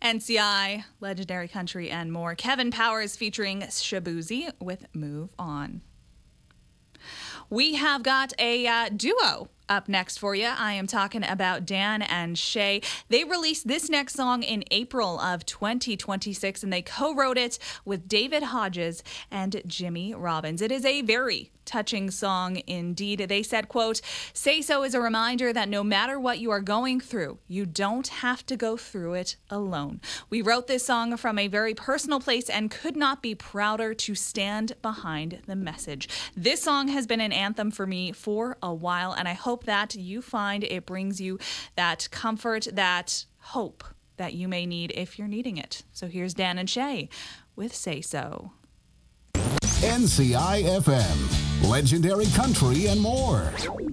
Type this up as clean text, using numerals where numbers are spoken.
NCI, Legendary Country, and more. Kevin Powers featuring Shabuzi with Move On. We have got a duo up next for you. I am talking about Dan and Shay. They released this next song in April of 2026, and they co-wrote it with David Hodges and Jimmy Robbins. It is a very touching song indeed. They said, quote, "Say So is a reminder that no matter what you are going through, you don't have to go through it alone. We wrote this song from a very personal place and could not be prouder to stand behind the message." This song has been an anthem for me for a while, and I hope that you find it brings you that comfort, that hope that you may need if you're needing it. So here's Dan and Shay with Say So. NCI FM, Legendary Country and more.